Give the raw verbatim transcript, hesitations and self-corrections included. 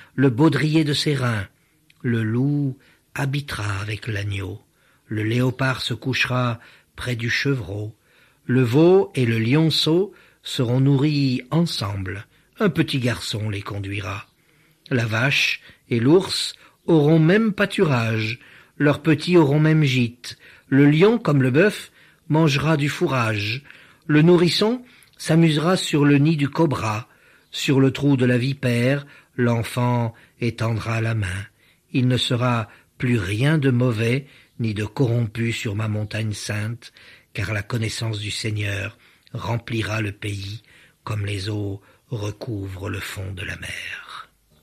le baudrier de ses reins. Le loup habitera avec l'agneau, le léopard se couchera près du chevreau, le veau et le lionceau seront nourris ensemble, un petit garçon les conduira. La vache et l'ours auront même pâturage, leurs petits auront même gîte, le lion comme le bœuf mangera du fourrage, le nourrisson s'amusera sur le nid du cobra, sur le trou de la vipère, l'enfant étendra la main. Il ne sera plus rien de mauvais ni de corrompu sur ma montagne sainte, car la connaissance du Seigneur remplira le pays comme les eaux recouvrent le fond de la mer.